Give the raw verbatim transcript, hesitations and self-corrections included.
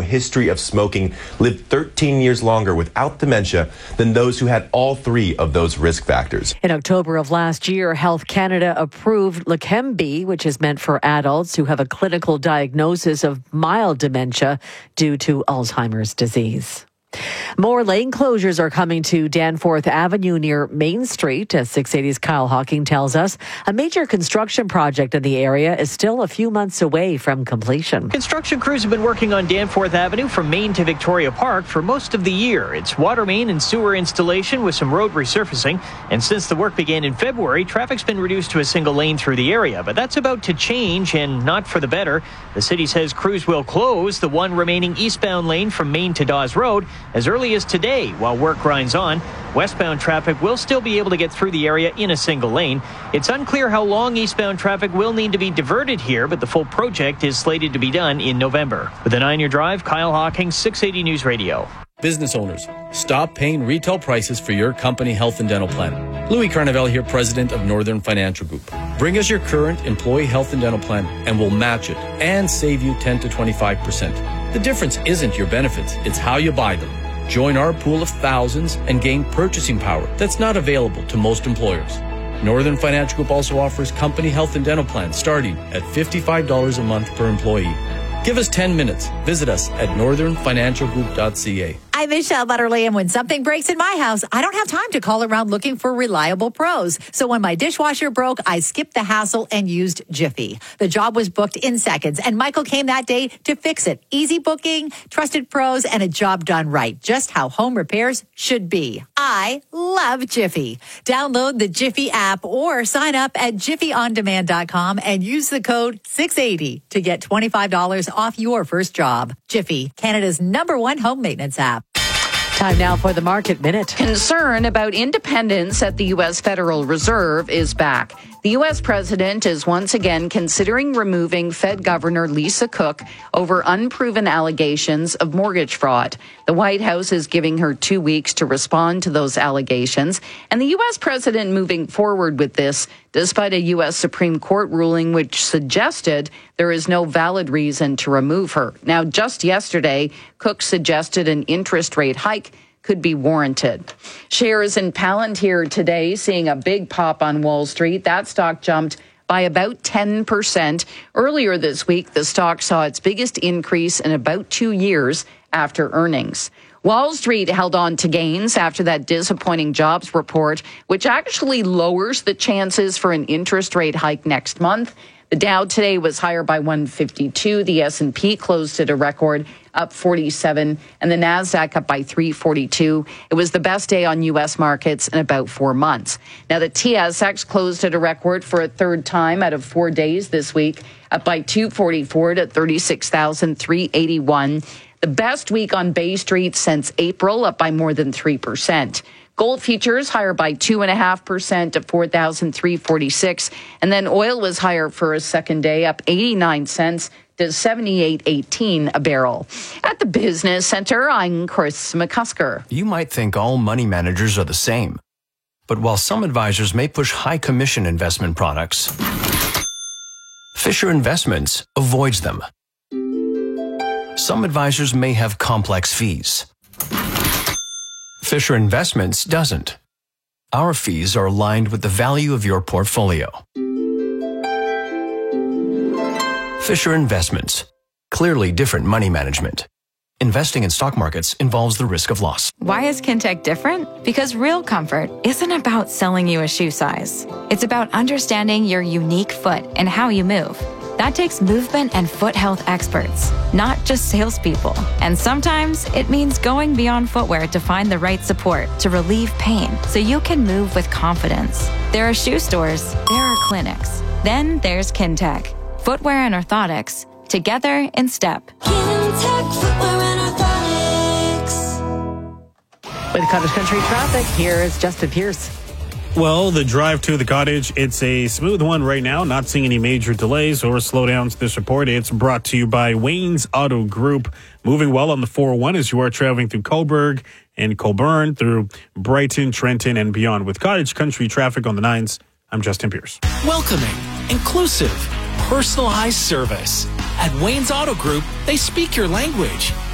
history of smoking lived thirteen years longer without dementia than those who had all three of those risk factors. In October of last year, Health Canada approved Leqembi, which is meant for adults who have a clinical diagnosis of mild dementia due to Alzheimer's disease. More lane closures are coming to Danforth Avenue near Main Street, as six eighty's Kyle Hawking tells us. A major construction project in the area is still a few months away from completion. Construction crews have been working on Danforth Avenue from Main to Victoria Park for most of the year. It's water main and sewer installation with some road resurfacing. And since the work began in February, traffic's been reduced to a single lane through the area. But that's about to change, and not for the better. The city says crews will close the one remaining eastbound lane from Main to Dawes Road as early as today while work grinds on. Westbound traffic will still be able to get through the area in a single lane. It's unclear how long eastbound traffic will need to be diverted here, but the full project is slated to be done in November. With a nine-year drive, Kyle Hawking, six eighty News Radio. Business owners, stop paying retail prices for your company health and dental plan. Louis Carnevale here, president of Northern Financial Group. Bring us your current employee health and dental plan and we'll match it and save you ten to twenty-five percent. The difference isn't your benefits, it's how you buy them. Join our pool of thousands and gain purchasing power that's not available to most employers. Northern Financial Group also offers company health and dental plans starting at fifty-five dollars a month per employee. Give us ten minutes. Visit us at northern financial group dot c a. I'm Michelle Butterly, and when something breaks in my house, I don't have time to call around looking for reliable pros. So when my dishwasher broke, I skipped the hassle and used Jiffy. The job was booked in seconds, and Michael came that day to fix it. Easy booking, trusted pros, and a job done right. Just how home repairs should be. I love Jiffy. Download the Jiffy app or sign up at jiffy on demand dot com and use the code six eighty to get twenty-five dollars off your first job. Jiffy, Canada's number one home maintenance app. Time now for the Market Minute. Concern about independence at the U S Federal Reserve is back. The U S president is once again considering removing Fed Governor Lisa Cook over unproven allegations of mortgage fraud. The White House is giving her two weeks to respond to those allegations, and the U S president moving forward with this despite a U S Supreme Court ruling which suggested there is no valid reason to remove her. Now, just yesterday, Cook suggested an interest rate hike could be warranted. Shares in Palantir today seeing a big pop on Wall Street. That stock jumped by about ten percent. Earlier this week, the stock saw its biggest increase in about two years after earnings. Wall Street held on to gains after that disappointing jobs report, which actually lowers the chances for an interest rate hike next month. The Dow today was higher by one fifty-two. The S and P closed at a record up forty-seven, and the Nasdaq up by three forty-two. It was the best day on U S markets in about four months. Now, the T S X closed at a record for a third time out of four days this week, up by two forty-four to thirty-six thousand three hundred eighty-one. The best week on Bay Street since April, up by more than three percent. Gold futures higher by two point five percent to four thousand three hundred forty-six. And then oil was higher for a second day, up eighty-nine cents to seventy-eight eighteen a barrel. At the Business Center, I'm Chris McCusker. You might think all money managers are the same. But while some advisors may push high commission investment products, Fisher Investments avoids them. Some advisors may have complex fees. Fisher Investments doesn't. Our fees are aligned with the value of your portfolio. Fisher Investments. Clearly different money management. Investing in stock markets involves the risk of loss. Why is Kintec different? Because real comfort isn't about selling you a shoe size. It's about understanding your unique foot and how you move. That takes movement and foot health experts, not just salespeople. And sometimes it means going beyond footwear to find the right support to relieve pain so you can move with confidence. There are shoe stores, there are clinics. Then there's Kintec. Footwear and orthotics, together in step. Kintec Footwear and Orthotics. With Cottage Country traffic, here is Justin Pierce. Well, the drive to the cottage, it's a smooth one right now. Not seeing any major delays or slowdowns. This report, it's brought to you by Wayne's Auto Group. Moving well on the four oh one as you are traveling through Cobourg and Colborne, through Brighton, Trenton, and beyond. With Cottage Country traffic on the nines, I'm Justin Pierce. Welcoming, inclusive, personalized service. At Wayne's Auto Group, they speak your language.